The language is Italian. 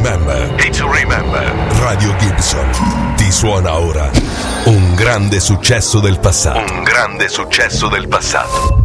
remember. Radio Gibson ti suona ora un grande successo del passato.